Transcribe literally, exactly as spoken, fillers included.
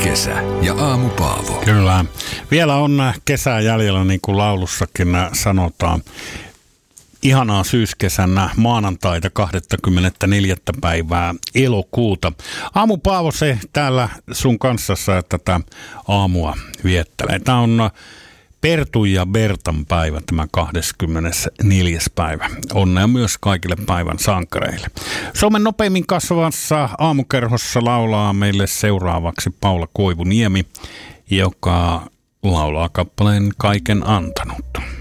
Syyskesä ja Aamu Paavo. Kyllä. Vielä on kesää jäljellä, niin kuin laulussakin sanotaan. Ihanaa syyskesän maanantaita kaksikymmentäneljä päivää elokuuta. Aamu Paavo se täällä sun kanssassa tätä aamua viettelee. Tämä on Pertun ja Bertan päivä, tämä kahdeskymmenesneljäs päivä. Onnea myös kaikille päivän sankareille. Suomen nopeimmin kasvavassa aamukerhossa laulaa meille seuraavaksi Paula Koivuniemi, joka laulaa kappaleen Kaiken antanut.